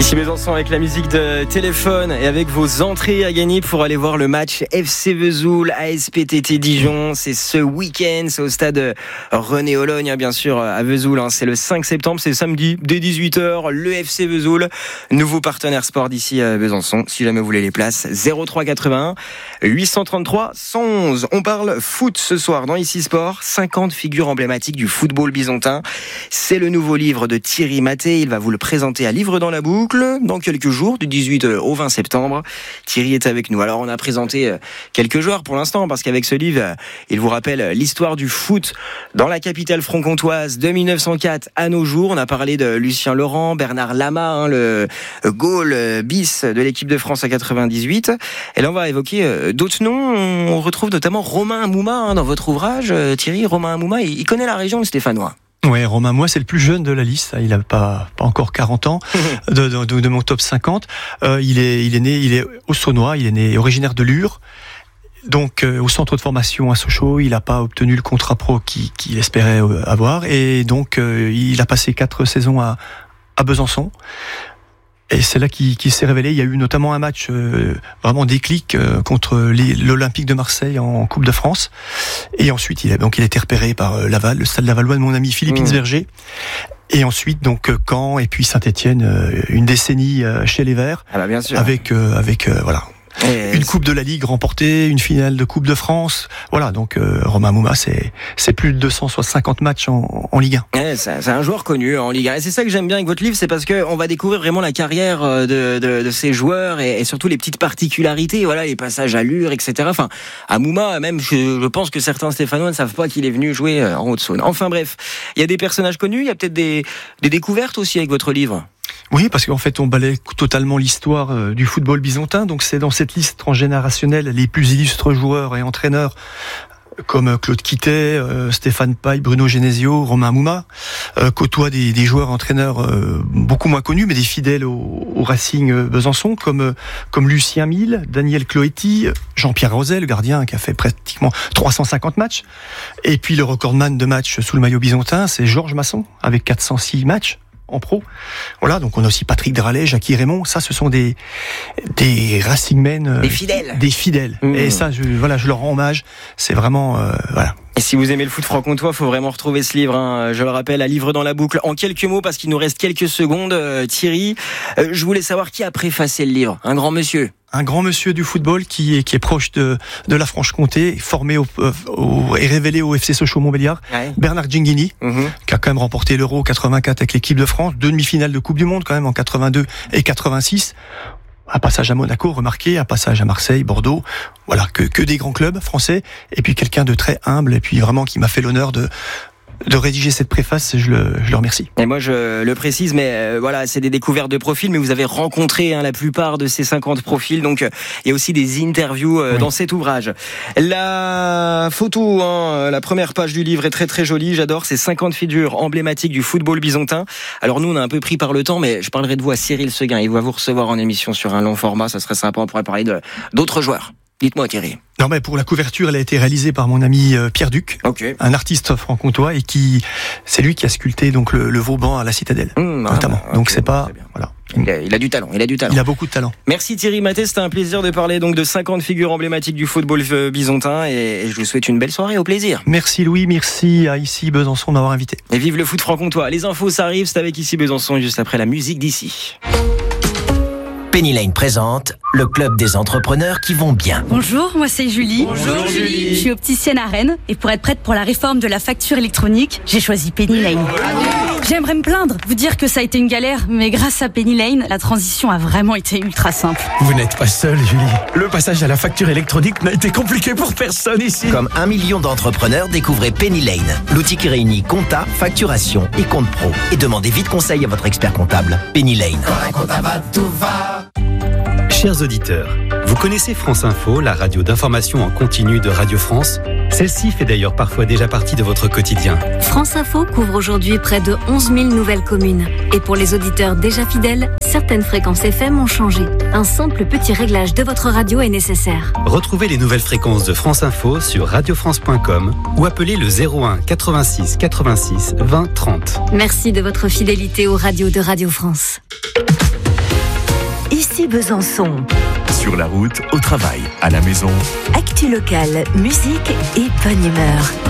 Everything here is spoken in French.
Ici Besançon avec la musique de téléphone et avec vos entrées à gagner pour aller voir le match FC Vesoul ASPTT Dijon. C'est ce week-end, c'est au stade René Ologne, bien sûr, à Vesoul. C'est le 5 septembre, c'est samedi, dès 18h, le FC Vesoul, nouveau partenaire sport d'ici à Besançon. Si jamais vous voulez les places, 03 81 833 111. On parle foot ce soir dans Ici Sport, 50 figures emblématiques du football bisontin. C'est le nouveau livre de Thierry Maté, il va vous le présenter à Livre dans la boucle dans quelques jours, du 18 au 20 septembre. Thierry est avec nous. Alors on a présenté quelques joueurs pour l'instant, parce qu'avec ce livre, il vous rappelle l'histoire du foot dans la capitale franc-comtoise de 1904 à nos jours. On a parlé de Lucien Laurent, Bernard Lama, le goal bis de l'équipe de France à 98. Et là on va évoquer d'autres noms. On retrouve notamment Romain Amouma dans votre ouvrage. Thierry, Romain Amouma, il connaît la région, le Stéphanois. Ouais, Romain, moi, c'est le plus jeune de la liste. Il n'a pas encore 40 ans de mon top 50. Il est né au Saunois. Il est né originaire de Lure. Donc, au centre de formation à Sochaux, il n'a pas obtenu le contrat pro qu'il espérait avoir. Et donc, il a passé 4 saisons à Besançon. Et c'est là qu'il s'est révélé. Il y a eu notamment un match vraiment déclic contre l'Olympique de Marseille en Coupe de France. Et ensuite, il a été repéré par Laval, le stade lavallois de mon ami Philippe Hinsberger. Et ensuite, donc Caen et puis Saint-Étienne, une décennie chez les Verts. Ah bah bien sûr. Avec voilà. Une coupe de la Ligue remportée, une finale de Coupe de France. Voilà, donc Romain Amouma, c'est plus de 250 matchs en Ligue 1. Ouais, c'est un joueur connu en Ligue 1. Et c'est ça que j'aime bien avec votre livre, c'est parce qu'on va découvrir vraiment la carrière de ces joueurs et surtout les petites particularités, voilà, les passages à Lure, etc. Enfin, Amouma, même, je pense que certains Stéphanois ne savent pas qu'il est venu jouer en Haute-Saône. Enfin bref, il y a des personnages connus, il y a peut-être des découvertes aussi avec votre livre. Oui, parce qu'en fait, on balaie totalement l'histoire du football bisontin. Donc, c'est dans cette liste transgénérationnelle les plus illustres joueurs et entraîneurs comme Claude Quittet, Stéphane Paille, Bruno Genesio, Romain Amouma, côtoient des joueurs entraîneurs beaucoup moins connus, mais des fidèles au Racing Besançon, comme Lucien Mille, Daniel Cloetti, Jean-Pierre Roset, le gardien qui a fait pratiquement 350 matchs. Et puis, le recordman de matchs sous le maillot bisontin, c'est Georges Masson, avec 406 matchs en pro. Voilà, donc on a aussi Patrick Dralet, Jackie Raymond. Ça, ce sont des Racingmen, des fidèles. Et ça, je leur rends hommage. C'est vraiment voilà. Et si vous aimez le foot franc-comtois, faut vraiment retrouver ce livre. Je le rappelle, à Livre dans la boucle. En quelques mots, parce qu'il nous reste quelques secondes, Thierry, je voulais savoir qui a préfacé le livre. Un grand monsieur. Un grand monsieur du football qui est proche de la Franche-Comté, formé et révélé au FC Sochaux-Montbéliard. Ouais. Bernard Gingini, qui a quand même remporté l'Euro 84 avec l'équipe de France, 2 demi-finales de Coupe du Monde quand même en 82 et 86. Un passage à Monaco remarqué, un passage à Marseille, Bordeaux, voilà, que des grands clubs français, et puis quelqu'un de très humble, et puis vraiment qui m'a fait l'honneur de rédiger cette préface, je le remercie. Et moi je le précise, mais voilà, c'est des découvertes de profils, mais vous avez rencontré la plupart de ces 50 profils, donc il y a aussi des interviews dans cet ouvrage. La photo, la première page du livre est très très jolie, j'adore, c'est 50 figures emblématiques du football bisontin. Alors nous on a un peu pris par le temps, mais je parlerai de vous à Cyril Seguin, il va vous recevoir en émission sur un long format, ça serait sympa, on pourrait parler d'autres joueurs. Dites-moi Thierry. Non, mais pour la couverture, elle a été réalisée par mon ami Pierre Duc, un artiste franc-comtois, et c'est lui qui a sculpté donc le Vauban à la Citadelle, notamment. Donc c'est pas, voilà. Il a du talent, Il a beaucoup de talent. Merci Thierry Maté, c'était un plaisir de parler donc de 50 figures emblématiques du football bisontin, et je vous souhaite une belle soirée, au plaisir. Merci Louis, merci à Ici Besançon d'avoir invité. Et vive le foot franc-comtois. Les infos, ça arrive, c'est avec Ici Besançon, juste après la musique d'ici. Penny Lane présente le club des entrepreneurs qui vont bien. Bonjour, moi c'est Julie. Bonjour Julie. Je suis opticienne à Rennes et pour être prête pour la réforme de la facture électronique, j'ai choisi Penny Lane. J'aimerais me plaindre, vous dire que ça a été une galère, mais grâce à Penny Lane, la transition a vraiment été ultra simple. Vous n'êtes pas seule, Julie. Le passage à la facture électronique n'a été compliqué pour personne ici. Comme 1 million d'entrepreneurs, découvrez Penny Lane, l'outil qui réunit compta, facturation et compte pro. Et demandez vite conseil à votre expert comptable. Penny Lane. Quand un comptable va, tout va. Chers auditeurs, vous connaissez France Info, la radio d'information en continu de Radio France ? Celle-ci fait d'ailleurs parfois déjà partie de votre quotidien. France Info couvre aujourd'hui près de 11 000 nouvelles communes. Et pour les auditeurs déjà fidèles, certaines fréquences FM ont changé. Un simple petit réglage de votre radio est nécessaire. Retrouvez les nouvelles fréquences de France Info sur radiofrance.com ou appelez le 01 86 86 20 30. Merci de votre fidélité aux radios de Radio France. Besançon. Sur la route, au travail, à la maison. Actu locale, musique et bonne humeur.